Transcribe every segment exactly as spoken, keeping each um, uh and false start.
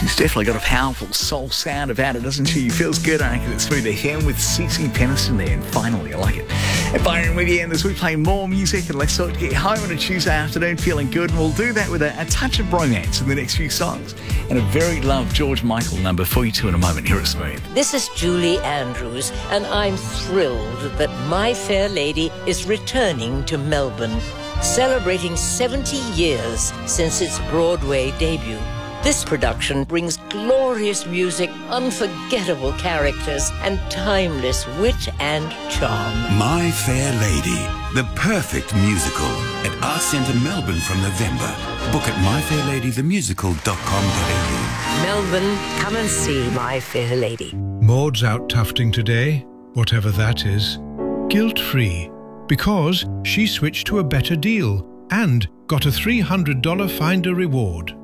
She's definitely got a powerful soul sound about it, doesn't she? Feels good, I reckon. It's Smooth F M with Cece Peniston there, and finally, I like it. And Byron with you, and as we play more music, and let's sort of get home on a Tuesday afternoon feeling good, and we'll do that with a, a touch of bromance in the next few songs, and a very loved George Michael number for you two in a moment here at Smooth. This is Julie Andrews, and I'm thrilled that My Fair Lady is returning to Melbourne, celebrating seventy years since its Broadway debut. This production brings glorious music, unforgettable characters, and timeless wit and charm. My Fair Lady, the perfect musical at Arts Centre Melbourne from November. Book at my fair lady the musical dot com dot a u. Melbourne, come and see My Fair Lady. Maud's out tufting today, whatever that is, guilt-free, because she switched to a better deal and got a three hundred dollars Finder reward.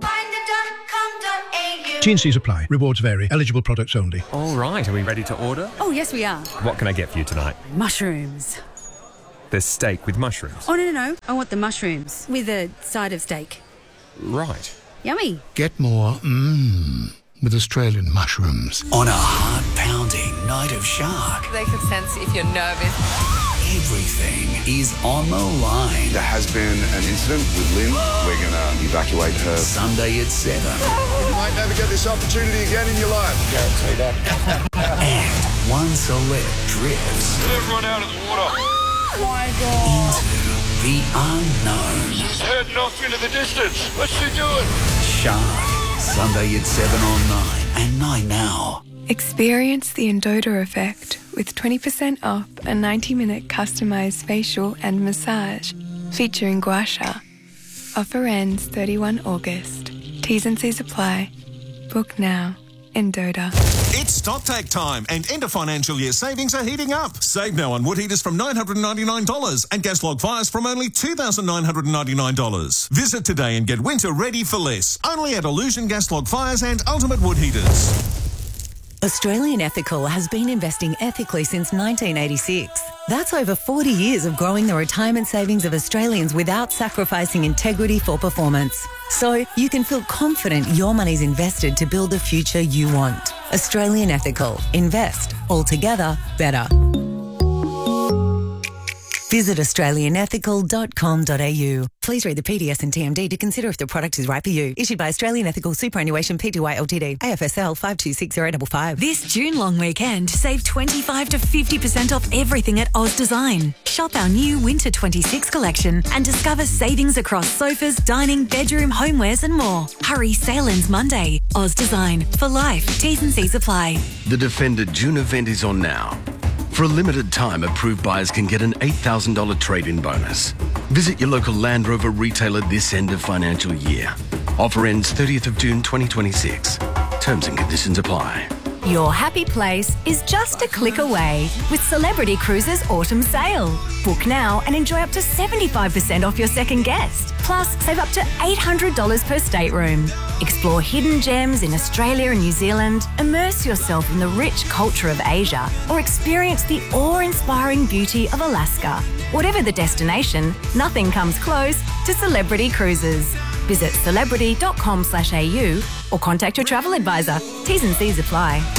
T and C's apply. Rewards vary. Eligible products only. All right, are we ready to order? Oh, yes, we are. What can I get for you tonight? Mushrooms. There's steak with mushrooms. Oh, no, no, no. I want the mushrooms with a side of steak. Right. Yummy. Get more mmm with Australian mushrooms. On a heart-pounding night of shark, They could sense if you're nervous. everything is on the line. There has been an incident with Lynn. We're going to evacuate her. Sunday at seven. You might never get this opportunity again in your life. Guarantee that. And one celeb drifts Get everyone out of the water. Oh, my God. into the unknown. She's heading off into the distance. What's she doing? Shark. Sunday at seven on nine and nine now. Experience the Endota effect with twenty percent off a ninety minute customised facial and massage featuring gua sha. Offer ends thirty-first of August. T's and C's apply. Book now. Endota. It's stocktake time and end of financial year savings are heating up. Save now on wood heaters from nine hundred ninety-nine dollars and gas log fires from only two thousand nine hundred ninety-nine dollars. Visit today and get winter ready for less. Only at Illusion Gas Log Fires and Ultimate Wood Heaters. Australian Ethical has been investing ethically since nineteen eighty-six. That's over forty years of growing the retirement savings of Australians without sacrificing integrity for performance. So you can feel confident your money's invested to build the future you want. Australian Ethical. Invest. Altogether better. Visit australian ethical dot com dot a u. Please read the P D S and T M D to consider if the product is right for you. Issued by Australian Ethical Superannuation Pty Ltd. A F S L five two six zero five five. This June long weekend, save twenty-five to fifty percent off everything at Oz Design. Shop our new Winter twenty-six collection and discover savings across sofas, dining, bedroom, homewares and more. Hurry, sale ends Monday. Oz Design. For life. T's and C's apply. The Defender June event is on now. For a limited time, approved buyers can get an eight thousand dollars trade-in bonus. Visit your local Land Rover retailer this end of financial year. Offer ends thirtieth of June twenty twenty-six. Terms and conditions apply. Your happy place is just a click away with Celebrity Cruises Autumn Sale. Book now and enjoy up to seventy-five percent off your second guest. Plus, save up to eight hundred dollars per stateroom. Explore hidden gems in Australia and New Zealand, immerse yourself in the rich culture of Asia, or experience the awe-inspiring beauty of Alaska. Whatever the destination, nothing comes close to Celebrity Cruises. Visit celebrity dot com slash a u or contact your travel advisor. T's and C's apply.